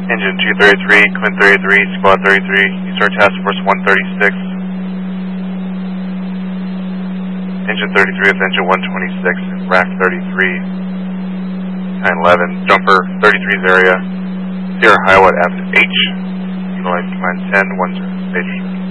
Engine 233, Clint 33, Squad 33, Eastern Task Force 136. Engine 33 with engine 126, rack 33, 911, jumper 33's area, Sierra Highway FH, utilize command 10, 10, station.